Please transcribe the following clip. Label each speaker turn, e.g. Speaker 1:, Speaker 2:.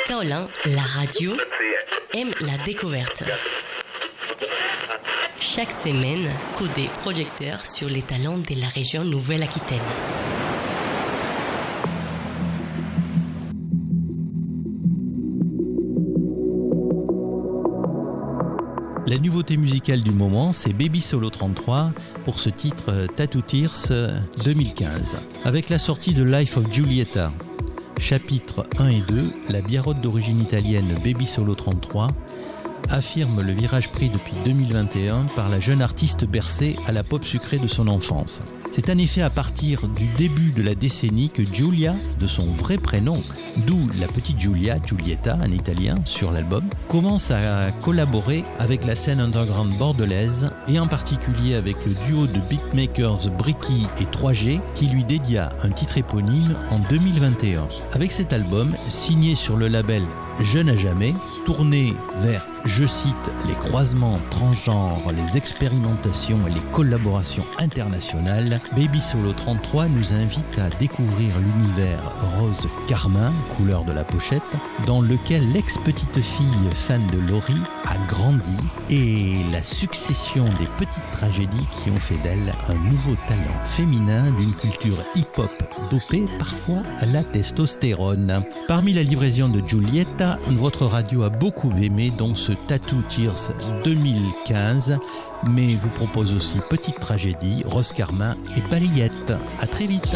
Speaker 1: Kaolin, la radio, aime la découverte. Chaque semaine, coup des projecteurs sur les talents de la région Nouvelle-Aquitaine.
Speaker 2: La nouveauté musicale du moment, c'est Baby Solo 33 pour ce titre Tattoo Tears 2015. Avec la sortie de Life of Giulietta, chapitres 1 et 2, la biarrotte d'origine italienne Baby Solo 33 affirme le virage pris depuis 2021 par la jeune artiste bercée à la pop sucrée de son enfance. C'est en effet à partir du début de la décennie que Giulia, de son vrai prénom, d'où la petite Giulietta en italien sur l'album, commence à collaborer avec la scène underground bordelaise et en particulier avec le duo de beatmakers Bricky et 3G qui lui dédia un titre éponyme en 2021. Avec cet album, signé sur le label Jeune à jamais, tourné vers, je cite, les croisements transgenres, les expérimentations et les collaborations internationales, Baby Solo 33 nous invite à découvrir l'univers rose carmin, couleur de la pochette, dans lequel l'ex-petite fille fan de Laurie a grandi et la succession des petites tragédies qui ont fait d'elle un nouveau talent féminin d'une culture hip-hop dopée parfois à la testostérone. Parmi la livraison de Giulietta, votre radio a beaucoup aimé donc ce Tattoo Tears 2015, mais vous propose aussi Petite Tragédie, Rose Carmin et Balayette. À très vite.